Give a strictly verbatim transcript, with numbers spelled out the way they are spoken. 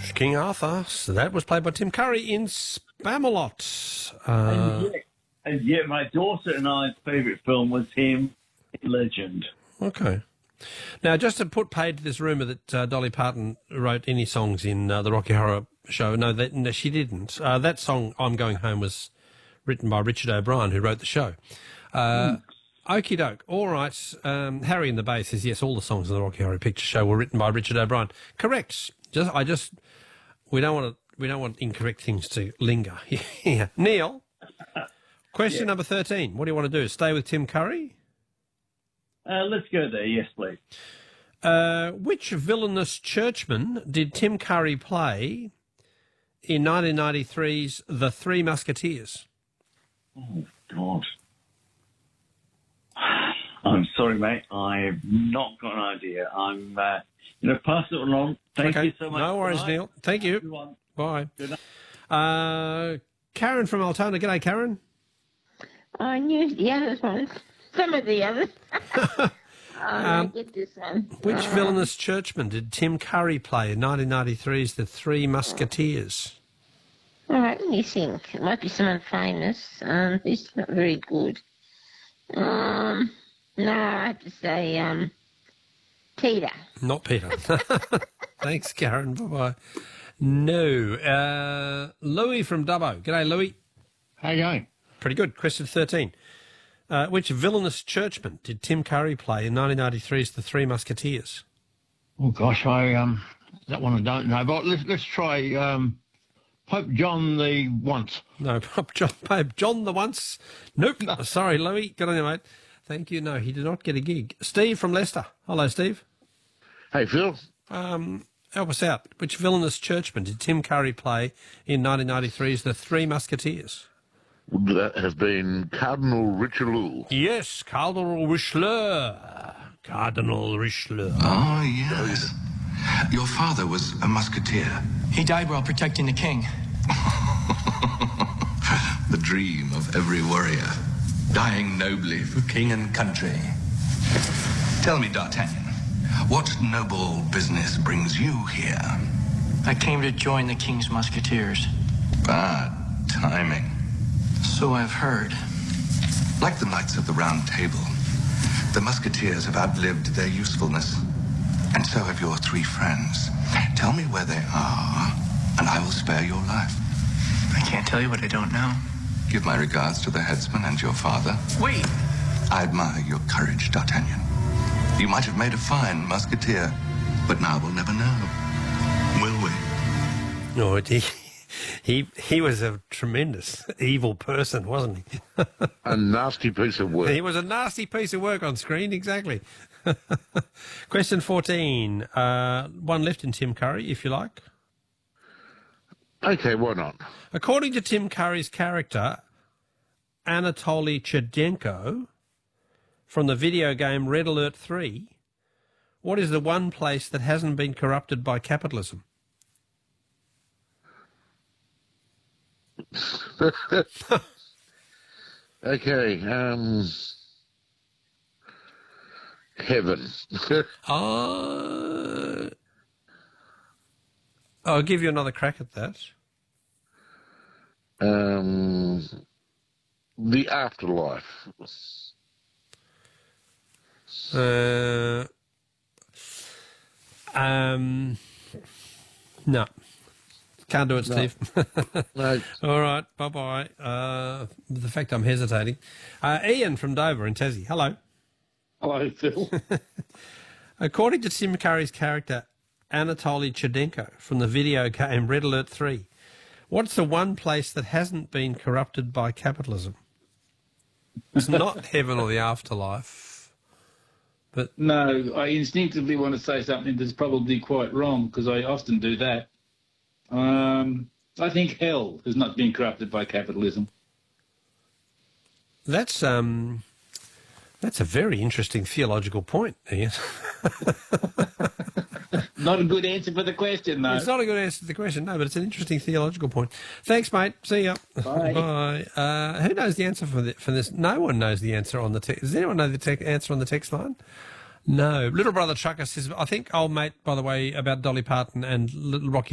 King Arthur. So that was played by Tim Curry in Spamalot. Uh, and, yet, and yet my daughter and I's favourite film was him in Legend. Okay. Now, just to put paid to this rumour that uh, Dolly Parton wrote any songs in uh, the Rocky Horror Show, no, that, no she didn't. Uh, that song, I'm Going Home, was written by Richard O'Brien, who wrote the show. Uh, mm. Okie doke. All right. Um, Harry in the Bay says, yes, all the songs in the Rocky Horror Picture Show were written by Richard O'Brien. Correct. Just, I just, we don't want to, we don't want incorrect things to linger. Yeah. Neil, question yeah. number thirteen. What do you want to do? Stay with Tim Curry? Uh, let's go there. Yes, please. Uh, which villainous churchman did Tim Curry play in nineteen ninety-three's The Three Musketeers? Oh, God. I'm sorry, mate. I've not got an idea. I'm, uh, you know, pass it along. Thank okay. you so much. No worries, tonight. Neil. Thank you. Everyone. Bye. Good night. Uh, Karen from Altona. G'day, Karen. I knew the others ones. Some of the others. oh, um, no, get this one. Which uh, villainous churchman did Tim Curry play in nineteen ninety-three's The Three Musketeers? All right, let me think. It might be someone famous. Um, who's not very good. Um, no, I have to say, um, Peter. Not Peter. Thanks, Karen. Bye-bye. No. Uh, Louis from Dubbo. G'day, Louis. How you going? Pretty good. Question thirteen. Uh, which villainous churchman did Tim Curry play in nineteen ninety-three's The Three Musketeers? Oh, gosh, I, um, that one I don't know. But let's, let's try, um, Pope John the Once. No, Pope John, Pope John the Once. Nope. No. Sorry, Louis. Good on you, mate. Thank you. No, he did not get a gig. Steve from Leicester. Hello, Steve. Hey, Phil. Um, help us out. Which villainous churchman did Tim Curry play in nineteen ninety-three's The Three Musketeers? That has been Cardinal Richelieu. Yes, Cardinal Richelieu. Cardinal Richelieu. Oh, yes. Your father was a musketeer. He died while protecting the king. The dream of every warrior. Dying nobly for king and country. Tell me, D'Artagnan, what noble business brings you here? I came to join the king's musketeers. Bad timing. So I've heard. Like the Knights of the Round Table, the musketeers have outlived their usefulness. And so have your three friends. Tell me where they are, and I will spare your life. I can't tell you what I don't know. Give my regards to the headsman and your father. Wait! I admire your courage, D'Artagnan. You might have made a fine musketeer, but now we'll never know. Will we? No, he, he, he was a tremendous evil person, wasn't he? A nasty piece of work. He was a nasty piece of work on screen, exactly. Question fourteen. Uh, one left in Tim Curry, if you like. Okay, why not? According to Tim Curry's character, Anatoly Chudenko, from the video game Red Alert three, what is the one place that hasn't been corrupted by capitalism? Okay, um... heaven. uh, I'll give you another crack at that. Um, the afterlife. Uh, um, no. Can't do it, Steve. No. No. All right, bye-bye. Uh, the fact I'm hesitating. Uh, Ian from Dover in Tassie. Hello. Hello, Phil. According to Tim Curry's character, Anatoly Chudenko, from the video game Red Alert three, what's the one place that hasn't been corrupted by capitalism? It's not heaven or the afterlife. But no, I instinctively want to say something that's probably quite wrong, because I often do that. Um, I think hell has not been corrupted by capitalism. That's... um. That's a very interesting theological point, Ian. Not a good answer for the question, though. It's not a good answer to the question, no, but it's an interesting theological point. Thanks, mate. See ya. Bye. Bye. Uh, who knows the answer for, the, for this? No one knows the answer on the text. Does anyone know the te- answer on the text line? No. Little Brother Trucker says, I think old mate, by the way, about Dolly Parton and Little Rocky